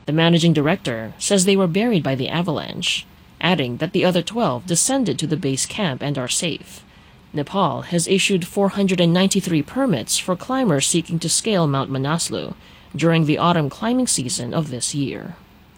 The managing director says they were buried by the avalanche, adding that the other 12 descended to the base camp and are safe. Nepal has issued 493 permits for climbers seeking to scale Mount Manaslu during the autumn climbing season of this year.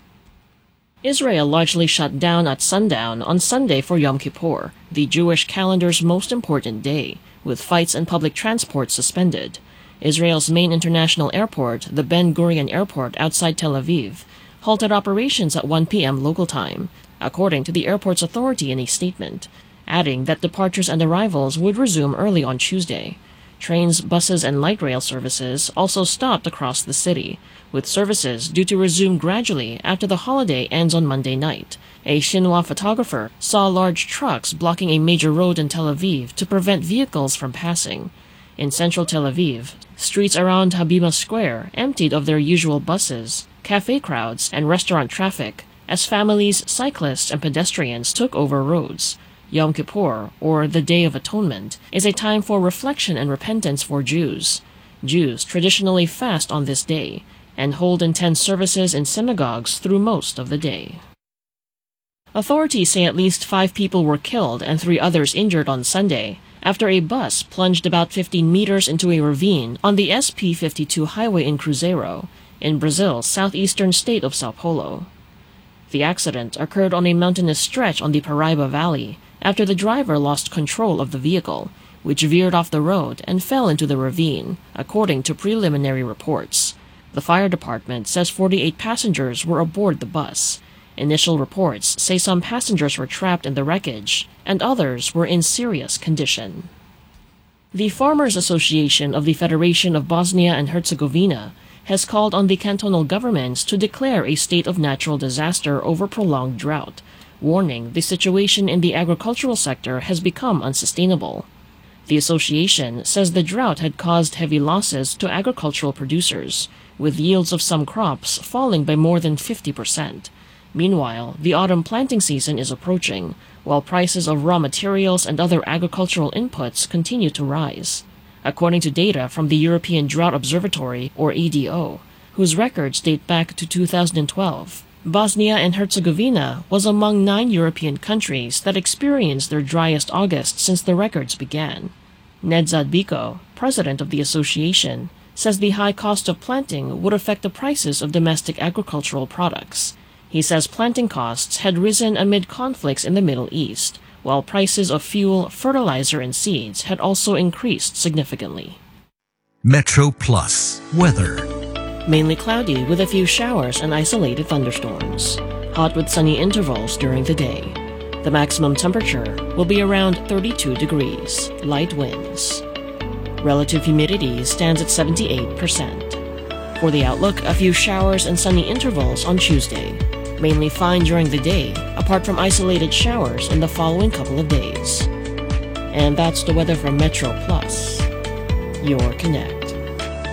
Israel largely shut down at sundown on Sunday for Yom Kippur, the Jewish calendar's most important day, with flights and public transport suspended. Israel's main international airport, the Ben Gurion Airport outside Tel Aviv, halted operations at 1 p.m. local time, according to the airport's authority in a statement, adding that departures and arrivals would resume early on Tuesday. Trains, buses, and light rail services also stopped across the city, with services due to resume gradually after the holiday ends on Monday night. A Xinhua photographer saw large trucks blocking a major road in Tel Aviv to prevent vehicles from passing. In central Tel Aviv, streets around Habima Square emptied of their usual buses, cafe crowds, and restaurant traffic, as families, cyclists, and pedestrians took over roads. Yom Kippur, or the Day of Atonement, is a time for reflection and repentance for Jews. Jews traditionally fast on this day and hold intense services in synagogues through most of the day. Authorities say at least 5 people were killed and 3 others injured on Sunday after a bus plunged about 15 meters into a ravine on the SP-52 highway in Cruzeiro, in Brazil's southeastern state of São Paulo. The accident occurred on a mountainous stretch on the Paraíba Valley after the driver lost control of the vehicle, which veered off the road and fell into the ravine, according to preliminary reports. The fire department says 48 passengers were aboard the bus. Initial reports say some passengers were trapped in the wreckage, and others were in serious condition. The Farmers Association of the Federation of Bosnia and Herzegovina has called on the cantonal governments to declare a state of natural disaster over prolonged drought, warning the situation in the agricultural sector has become unsustainable. The association says the drought had caused heavy losses to agricultural producers, with yields of some crops falling by more than 50%. Meanwhile, the autumn planting season is approaching, while prices of raw materials and other agricultural inputs continue to rise. According to data from the European Drought Observatory, or EDO, whose records date back to 2012, Bosnia and Herzegovina was among 9 European countries that experienced their driest August since the records began. Nedzad Biko, president of the association, says the high cost of planting would affect the prices of domestic agricultural products. He says planting costs had risen amid conflicts in the Middle East, while prices of fuel, fertilizer, and seeds had also increased significantly. Metro Plus weather. Mainly cloudy with a few showers and isolated thunderstorms. Hot with sunny intervals during the day. The maximum temperature will be around 32 degrees. Light winds. Relative humidity stands at 78%. For the outlook, a few showers and sunny intervals on Tuesday. Mainly fine during the day, apart from isolated showers in the following couple of days. And that's the weather from Metro Plus, your connect.